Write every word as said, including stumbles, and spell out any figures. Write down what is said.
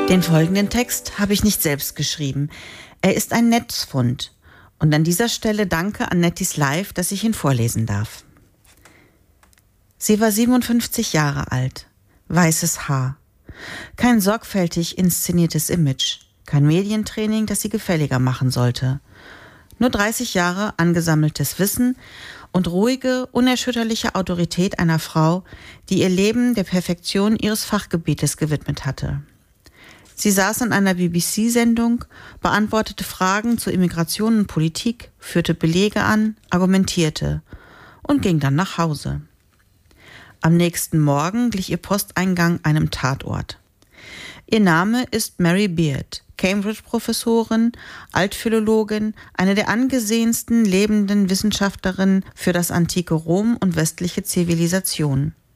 Den folgenden Text habe ich nicht selbst geschrieben. Er ist ein Netzfund. Und an dieser Stelle danke an Nettis Live, dass ich ihn vorlesen darf. Sie war siebenundfünfzig Jahre alt. Weißes Haar. Kein sorgfältig inszeniertes Image. Kein Medientraining, das sie gefälliger machen sollte. Nur dreißig Jahre angesammeltes Wissen und ruhige, unerschütterliche Autorität einer Frau, die ihr Leben der Perfektion ihres Fachgebietes gewidmet hatte. Sie saß in einer B B C-Sendung, beantwortete Fragen zu Immigration und Politik, führte Belege an, argumentierte und ging dann nach Hause. Am nächsten Morgen glich ihr Posteingang einem Tatort. Ihr Name ist Mary Beard, Cambridge-Professorin, Altphilologin, eine der angesehensten lebenden Wissenschaftlerinnen für das antike Rom und westliche Zivilisation.